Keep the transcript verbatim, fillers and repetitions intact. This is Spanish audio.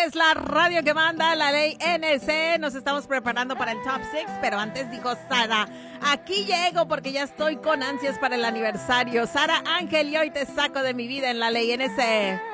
es la radio que manda, la ley N C. Nos estamos preparando para el top six, pero antes dijo Sara, aquí llego porque ya estoy con ansias para el aniversario. Sara Ángel, y hoy te saco de mi vida en la ley N C.